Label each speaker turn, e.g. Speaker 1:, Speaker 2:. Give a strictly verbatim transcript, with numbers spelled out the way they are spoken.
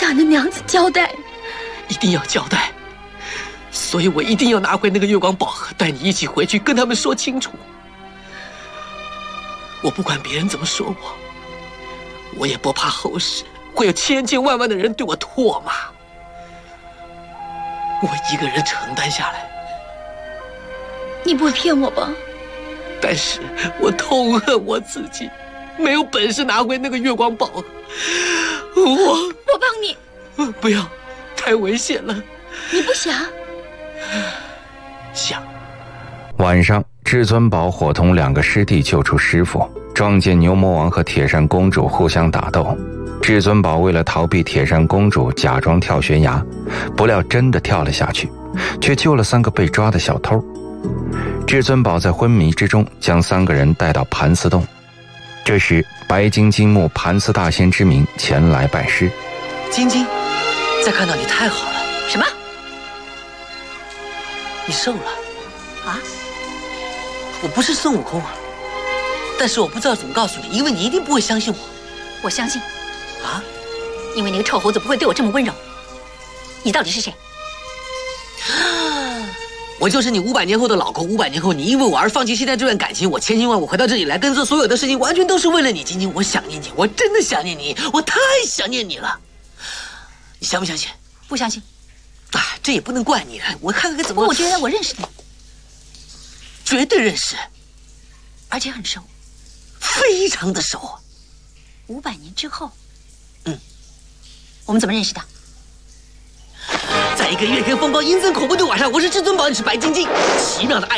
Speaker 1: 向那娘子交代。
Speaker 2: 一定要交代，所以我一定要拿回那个月光宝盒，带你一起回去跟他们说清楚。我不管别人怎么说我，我也不怕后世会有千千万万的人对我唾骂。我一个人承担下来。
Speaker 1: 你不会骗我吧？
Speaker 2: 但是我痛恨我自己，没有本事拿回那个月光宝盒。我
Speaker 1: 我帮你。
Speaker 2: 不要，太危险了。
Speaker 1: 你不想？
Speaker 2: 想。
Speaker 3: 晚上，至尊宝伙同两个师弟救出师傅，撞见牛魔王和铁扇公主互相打斗。至尊宝为了逃避铁扇公主，假装跳悬崖，不料真的跳了下去，却救了三个被抓的小偷。至尊宝在昏迷之中将三个人带到盘丝洞。这时，白金金木盘丝大仙之名前来拜师。
Speaker 2: 晶晶，再看到你太好了。
Speaker 1: 什么？
Speaker 2: 你瘦了
Speaker 1: 啊？
Speaker 2: 我不是孙悟空啊，但是我不知道怎么告诉你，因为你一定不会相信我。
Speaker 1: 我相信。
Speaker 2: 啊？
Speaker 1: 因为那个臭猴子不会对我这么温柔。你到底是谁？
Speaker 2: 我就是你五百年后的老公。五百年后，你因为我而放弃现在这段感情，我千辛万苦回到这里来，跟做所有的事情，完全都是为了你。晶晶，我想念你，我真的想念你，我太想念你了。你相不相信？
Speaker 1: 不相信。
Speaker 2: 啊，这也不能怪你，我看看该怎么。
Speaker 1: 不过我觉得我认识你，
Speaker 2: 绝对认识，
Speaker 1: 而且很熟，
Speaker 2: 非常的熟。
Speaker 1: 五百年之后，
Speaker 2: 嗯，
Speaker 1: 我们怎么认识的？
Speaker 2: 在一个月黑风高、阴森恐怖的晚上，我是至尊宝，你是白晶晶，奇妙的爱。